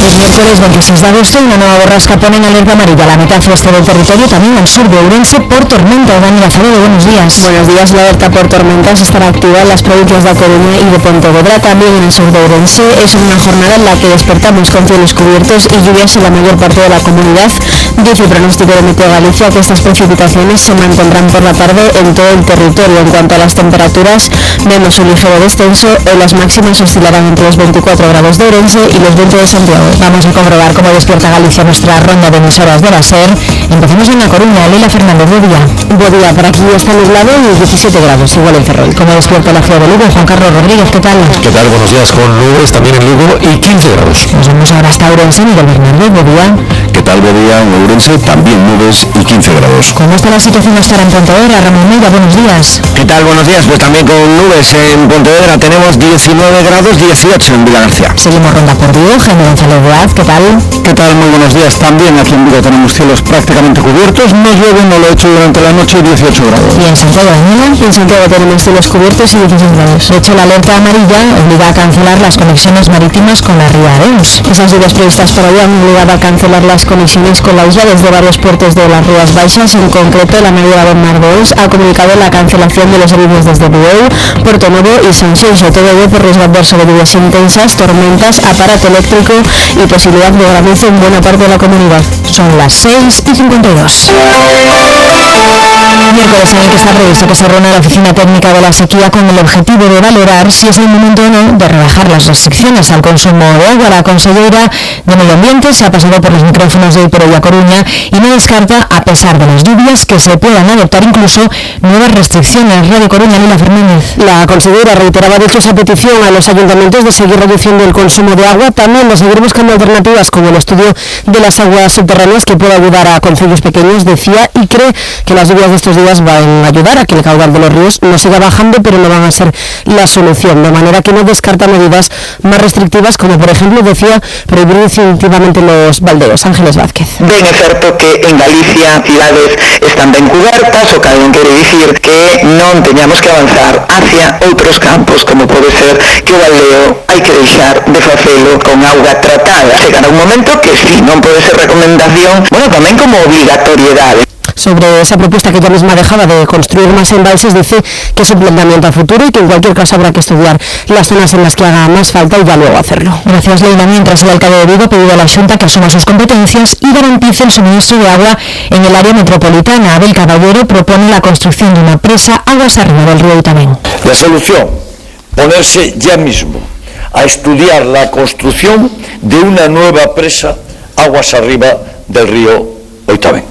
El miércoles 26 de agosto una nueva borrasca pone en alerta amarilla la mitad oeste del territorio, también al sur de Ourense, por tormenta. Daniela Acevedo, buenos días. Buenos días. La alerta por tormentas estará activa en las provincias de A Coruña y de Pontevedra, también en el sur de Ourense. Es una jornada en la que despertamos con cielos cubiertos y lluvias en la mayor parte de la comunidad. Dice el pronóstico de Meteo Galicia que estas precipitaciones se mantendrán por la tarde en todo el territorio. En cuanto a las temperaturas, vemos un ligero descenso. Las máximas oscilarán entre los 24 grados de Ourense y los 20 de Santiago. Vamos a comprobar cómo despierta Galicia nuestra ronda de emisoras de la SER. Empezamos en La Coruña. Leila Fernández, buen día. Buen día. Por aquí está nublado y 17 grados, igual en Ferrol. ¿Cómo despierta la ciudad de Lugo? Juan Carlos Rodríguez, ¿qué tal? ¿Qué tal? Buenos días, con nubes también en Lugo y 15 grados. Nos vamos ahora hasta Ourense. Miguel Bernardo, buen día. ¿Qué tal? Buen día, en Ourense también nubes y 15 grados. ¿Cómo está la situación hasta en Pontevedra? Ramón Meira, buenos días. ¿Qué tal? Buenos días. Pues también con nubes en Pontevedra tenemos 19 grados, 18 en Villagarcía. Seguimos ronda por Vigo. Jaime González Boaz, ¿qué tal? ¿Qué tal? Muy buenos días. También aquí en Vigo tenemos cielos prácticamente cubiertos. No llueve, no lo he hecho durante la noche, 18 grados. ¿Y en Santiago, Daniela? En Santiago tenemos cielos cubiertos y 16 grados. De hecho, la alerta amarilla obliga a cancelar las conexiones marítimas con la ría Arenys. Esas lluvias previstas por hoy han obligado a cancelar las conexiones con la isla desde varios puertos de las Rías Baixas. En concreto, la naviera Bernardos ha comunicado la cancelación de los servicios desde Bueu, Porto Novo y Sanxenxo. Todo ello por riesgo adverso de lluvias intensas, tormentas, aparato eléctrico y posibilidad de granizo en buena parte de la comunidad. Son las 6:52. Miércoles en el que está previsto que se reúna la Oficina Técnica de la Sequía con el objetivo de valorar si es el momento o no de rebajar las restricciones al consumo de agua. La consellera de Medio Ambiente se ha pasado por los micrófonos de Pero y A Coruña y no descarta, a pesar de las lluvias, que se puedan adoptar incluso nuevas restricciones. Radio Coruña, Lila Fernández. La consellera reiteraba de hecho esa petición a los ayuntamientos de seguir reduciendo el consumo de agua, también de seguir buscando alternativas como el estudio de las aguas subterráneas que puede ayudar a concellos pequeños, decía, y cree que las lluvias de estos días van a ayudar a que el caudal de los ríos no siga bajando, pero no van a ser la solución, de manera que no descarta medidas más restrictivas como, por ejemplo, decía, prohibir definitivamente los baldeos. Ángeles Vázquez. Ben é certo que en Galicia cidades están ben cubertas, o que non quere dicir que non teñamos que avanzar hacia outros campos, como pode ser que o baldeo hai que deixar de facelo con auga tratada. Chegará un momento que sí, non pode ser recomendación, tamén como obligatoriedade. Sobre esa propuesta que ella misma dejaba de construir más embalses, dice que es un planteamiento a futuro y que en cualquier caso habrá que estudiar las zonas en las que haga más falta y ya luego hacerlo. Gracias, Leila. Mientras el alcalde de Vigo ha pedido a la Xunta que asuma sus competencias y garantice el suministro de agua en el área metropolitana. Abel Caballero propone la construcción de una presa aguas arriba del río Oitamén. La solución, ponerse ya mismo a estudiar la construcción de una nueva presa aguas arriba del río Oitamén.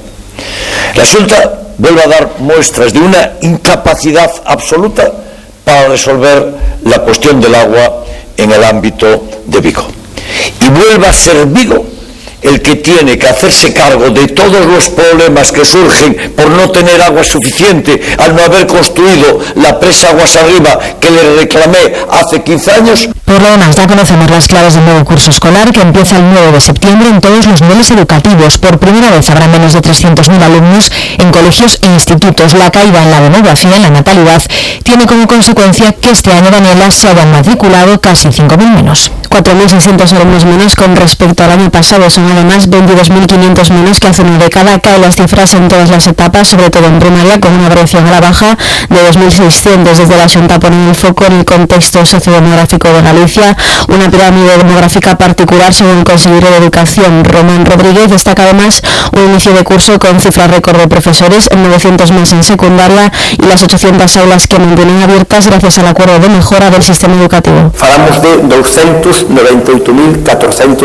La Xunta vuelve a dar muestras de una incapacidad absoluta para resolver la cuestión del agua en el ámbito de Vigo. Y vuelve a ser Vigo el que tiene que hacerse cargo de todos los problemas que surgen por no tener agua suficiente al no haber construido la presa aguas arriba que le reclamé hace 15 años. Por lo demás, ya conocemos las claves del nuevo curso escolar que empieza el 9 de septiembre en todos los niveles educativos. Por primera vez habrá menos de 300.000 alumnos en colegios e institutos. La caída en la demografía, en la natalidad, tiene como consecuencia que este año, Daniela, se hayan matriculado casi 5.000 menos. 4.600 alumnos menos con respecto al año pasado. Son además 22.500 menos que hace una década. Caen las cifras en todas las etapas, sobre todo en primaria, con una variación a la baja de 2.600. Desde la Xunta ponen el foco en el contexto sociodemográfico de Galicia, una pirámide demográfica particular, según el consejero de Educación, Román Rodríguez. Destaca además un inicio de curso con cifras récord de profesores, 900 más en secundaria y las 800 aulas que mantienen abiertas gracias al acuerdo de mejora del sistema educativo. Falamos de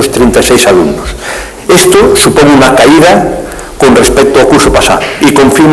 298.436 alumnos. Esto supone una caída con respecto ao curso pasado e confirma